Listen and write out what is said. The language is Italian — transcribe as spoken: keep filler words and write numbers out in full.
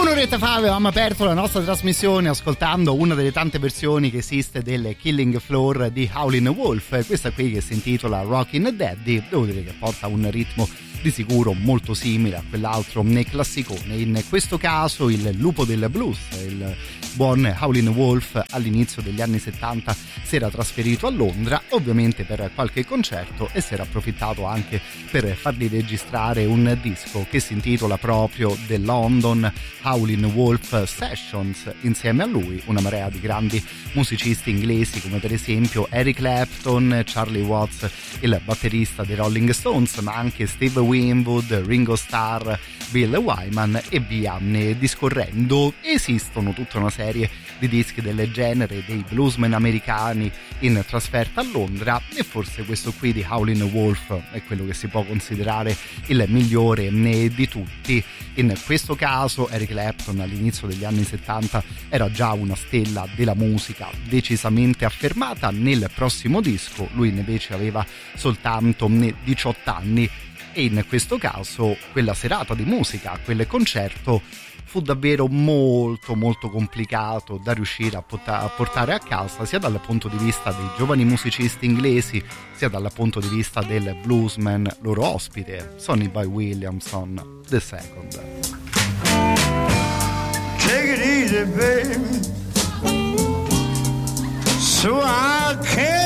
Un'oretta fa avevamo aperto la nostra trasmissione ascoltando una delle tante versioni che esiste del Killing Floor di Howlin' Wolf, questa qui che si intitola Rockin' Daddy. Devo dire che porta un ritmo di sicuro molto simile a quell'altro nel classicone. In questo caso il lupo del blues, il buon Howlin' Wolf, all'inizio degli anni settanta si era trasferito a Londra, ovviamente per qualche concerto, e si era approfittato anche per fargli registrare un disco che si intitola proprio The London Howlin' Wolf Sessions. Insieme a lui una marea di grandi musicisti inglesi come per esempio Eric Clapton, Charlie Watts, il batterista dei Rolling Stones, ma anche Steve Winwood, Ringo Starr, Bill Wyman e via discorrendo. Esistono tutta una serie di dischi del genere dei bluesmen americani in trasferta a Londra, e forse questo qui di Howlin' Wolf è quello che si può considerare il migliore di tutti. In questo caso Eric Clapton all'inizio degli anni settanta era già una stella della musica decisamente affermata. Nel prossimo disco lui invece aveva soltanto diciotto anni, e in questo caso quella serata di musica, quel concerto, fu davvero molto molto complicato da riuscire a, pot- a portare a casa, sia dal punto di vista dei giovani musicisti inglesi sia dal punto di vista del bluesman loro ospite, Sonny Boy Williamson the second. Take it easy, baby, so I can